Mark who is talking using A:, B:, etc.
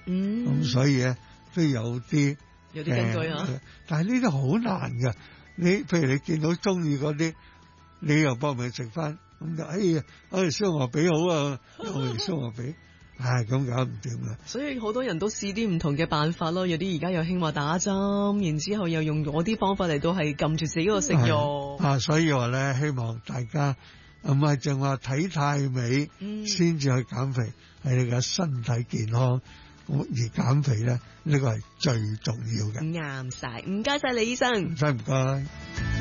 A: 咁所以咧都有啲
B: 有啲根據啊。
A: 但係呢啲好難㗎。你譬如你見到中意嗰啲，你又搏命食翻，咁就燒鵝髀好啊，又嚟燒鵝髀。咁搞唔掂啦！
B: 所以好多人都試啲唔同嘅辦法咯，有啲而家又興話打針，然之後又用嗰啲方法嚟到係撳住自己個食慾。
A: 所以話咧，希望大家唔係淨話體態美先至去減肥，係你嘅身體健康而減肥咧，呢個係最重要嘅。
B: 啱晒，唔該晒李醫生。
A: 唔該。